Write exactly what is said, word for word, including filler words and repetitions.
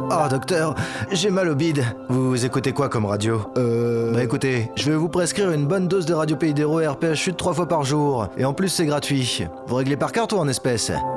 Oh docteur, j'ai mal au bide. Vous écoutez quoi comme radio? Euh... Bah écoutez, je vais vous prescrire une bonne dose de Radio Pays d'Hérault R P H U trois fois par jour. Et en plus c'est gratuit. Vous réglez par carte ou en espèces?